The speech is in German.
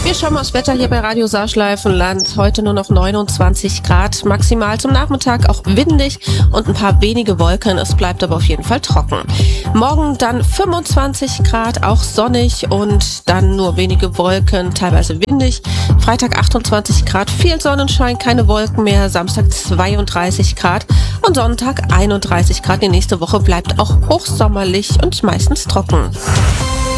Wir schauen mal aufs Wetter hier bei Radio Saarschleifenland. Heute nur noch 29 Grad, maximal zum Nachmittag auch windig und ein paar wenige Wolken. Es bleibt aber auf jeden Fall trocken. Morgen dann 25 Grad, auch sonnig und dann nur wenige Wolken, teilweise windig. Freitag 28 Grad, viel Sonnenschein, keine Wolken mehr. Samstag 32 Grad und Sonntag 31 Grad. Die nächste Woche bleibt auch hochsommerlich und meistens trocken.